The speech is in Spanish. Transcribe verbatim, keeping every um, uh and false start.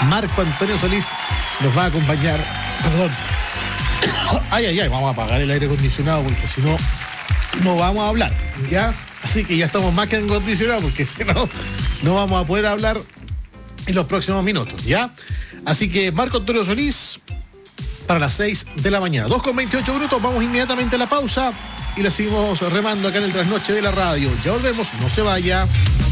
Marco Antonio Solís nos va a acompañar. Perdón. Ay, ay, ay, vamos a apagar el aire acondicionado porque si no, no vamos a hablar, ¿ya? Así que ya estamos más que acondicionados porque si no, no vamos a poder hablar en los próximos minutos, ¿ya? Así que Marco Antonio Solís para las seis de la mañana. dos con veintiocho minutos, vamos inmediatamente a la pausa y la seguimos remando acá en el trasnoche de la radio. Ya volvemos, no se vaya.